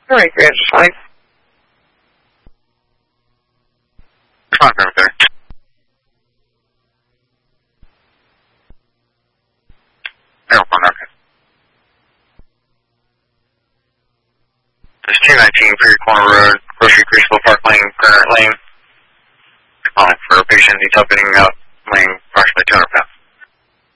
All right, Grand Flight. Come on, Perimeter. Airport, okay. This is 219 Prairie Corner Road, Grocery Crucible Park Lane, Granite Lane. Calling for a patient needs help getting out, weighing approximately 200 pounds.